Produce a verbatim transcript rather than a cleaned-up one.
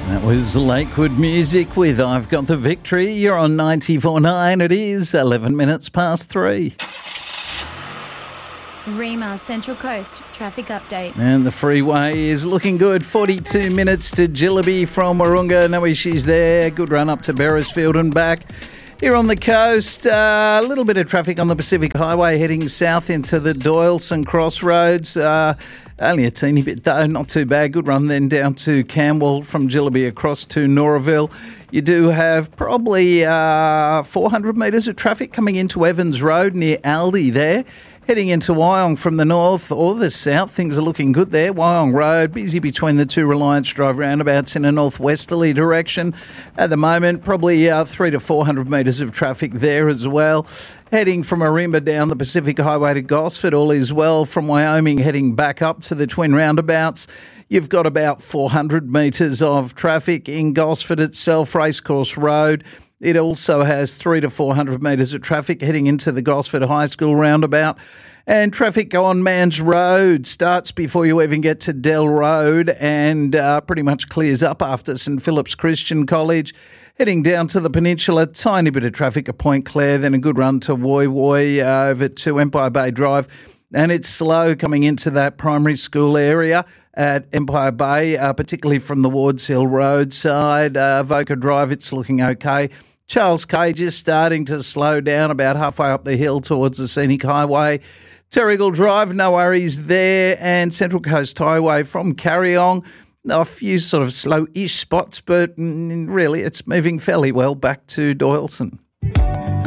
That was Lakewood Music with I've Got the Victory. You're on ninety-four point nine. It is eleven minutes past three. Rima Central Coast traffic update. And the freeway is looking good. forty-two minutes to Jillaby from Wahroonga. No issues there. Good run up to Beresfield and back. Here on the coast, uh, a little bit of traffic on the Pacific Highway heading south into the Doyleson Crossroads. Uh, only a teeny bit though, not too bad. Good run then down to Camwell from Jillaby across to Noraville. You do have probably uh, four hundred metres of traffic coming into Evans Road near Aldi there. Heading into Wyong from the north or the south, things are looking good there. Wyong Road, busy between the two Reliance Drive roundabouts in a northwesterly direction. At the moment, probably uh, three to four hundred metres of traffic there as well. Heading from Arimba down the Pacific Highway to Gosford, all is well. From Wyoming, heading back up to the twin roundabouts. You've got about four hundred metres of traffic in Gosford itself, Racecourse Road. It also has three to four hundred metres of traffic heading into the Gosford High School roundabout. And traffic on Mans Road starts before you even get to Dell Road and uh, pretty much clears up after St Philip's Christian College. Heading down to the peninsula, tiny bit of traffic at Point Clare, then a good run to Woy Woy uh, over to Empire Bay Drive. And it's slow coming into that primary school area at Empire Bay, uh, particularly from the Wards Hill Road side. Uh, Voca Drive, it's looking okay. Charles Cage is starting to slow down about halfway up the hill towards the Scenic Highway. Terrigal Drive, no worries there. And Central Coast Highway from Carryong, a few sort of slow-ish spots, but really it's moving fairly well back to Doyleson.